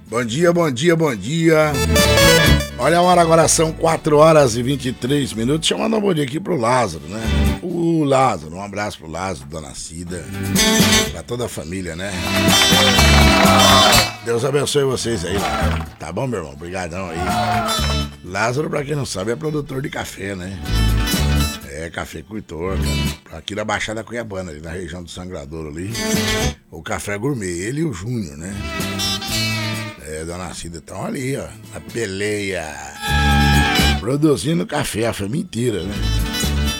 Bom dia, bom dia, bom dia. Olha a hora agora, são 4 horas e 23 minutos. Chamando um bom dia aqui pro Lázaro, né? O Lázaro, um abraço pro Lázaro, Dona Cida, pra toda a família, né? Deus abençoe vocês aí, tá bom, meu irmão? Obrigadão aí. Lázaro, pra quem não sabe, é produtor de café, né? É, cafeicultor, cara. Aqui na Baixada Cuiabana, ali na região do Sangradouro ali. O café gourmet, ele e o Júnior, né? É, Dona Cida estão ali, ó, na peleia, produzindo café a família inteira, né?